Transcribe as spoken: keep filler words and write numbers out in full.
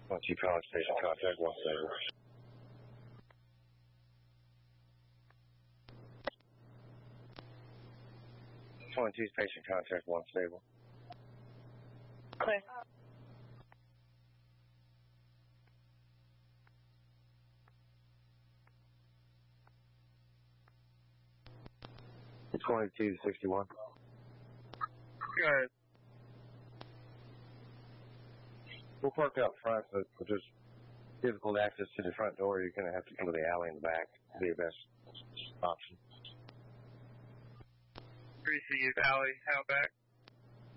twenty-two College Station, contact one stable. twenty-two Station, contact one stable. Clear. twenty-two sixty-one. Go ahead. We'll park out front, but with just difficult access to the front door, you're going to have to go to the alley in the back. It'll be your best option. Three C U Alley, how back?